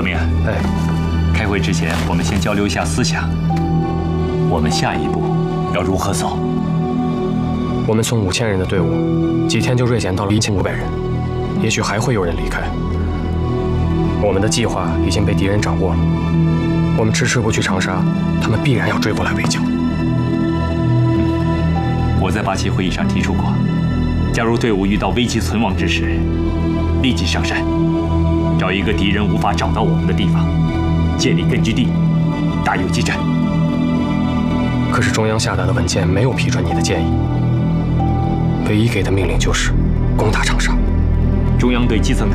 明， 哎， 开会之前，我们先交流一下思想。我们下一步要如何走？ 我们从5000人的队伍，几天就锐减到了1500人，也许还会有人离开。我们的计划已经被敌人掌握了，我们迟迟不去长沙，他们必然要追过来围剿。 我在8期会议上提出过，假如队伍遇到危急存亡之时，立即上山，找一个敌人无法找到我们的地方，建立根据地，打游击战。 可是中央下达的文件没有批准你的建议，唯一给的命令就是攻打长沙。 中央对基层